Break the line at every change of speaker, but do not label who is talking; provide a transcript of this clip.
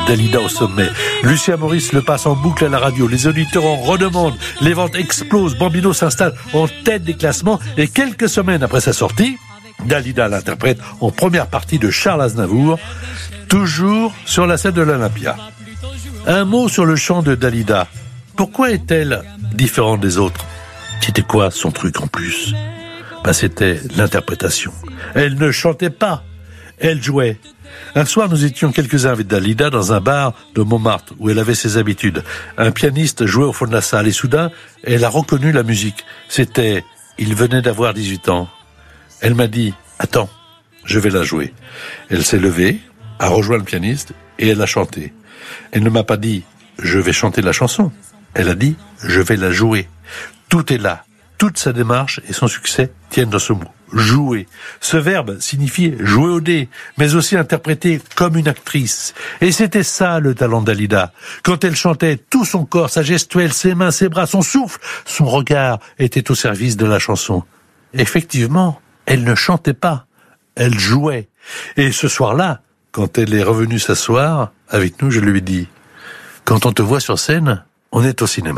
Dalida au sommet. Lucien Maurice le passe en boucle à la radio. Les auditeurs en redemandent. Les ventes explosent. Bambino s'installe en tête des classements. Et quelques semaines après sa sortie, Dalida l'interprète en première partie de Charles Aznavour, toujours sur la scène de l'Olympia. Un mot sur le chant de Dalida. Pourquoi est-elle différente des autres? C'était quoi son truc en plus? C'était l'interprétation. Elle ne chantait pas, elle jouait. Un soir, nous étions quelques-uns avec Dalida dans un bar de Montmartre où elle avait ses habitudes. Un pianiste jouait au fond de la salle et soudain, elle a reconnu la musique. Il venait d'avoir 18 ans. Elle m'a dit « Attends, je vais la jouer ». Elle s'est levée, a rejoint le pianiste et elle a chanté. Elle ne m'a pas dit « Je vais chanter la chanson ». Elle a dit « Je vais la jouer ». Tout est là. Toute sa démarche et son succès tiennent dans ce mot. Jouer. Ce verbe signifiait jouer au dé, mais aussi interpréter comme une actrice. Et c'était ça le talent de Dalida. Quand elle chantait, tout son corps, sa gestuelle, ses mains, ses bras, son souffle, son regard étaient au service de la chanson. Effectivement, elle ne chantait pas, elle jouait. Et ce soir-là, quand elle est revenue s'asseoir avec nous, je lui ai dit « Quand on te voit sur scène, on est au cinéma ».